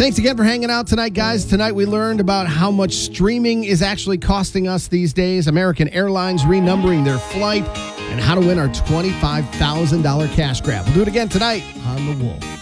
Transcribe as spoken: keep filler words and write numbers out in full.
Thanks again for hanging out tonight, guys. Tonight we learned about how much streaming is actually costing us these days, American Airlines renumbering their flight, and how to win our twenty-five thousand dollars cash grab. We'll do it again tonight on The Wolf.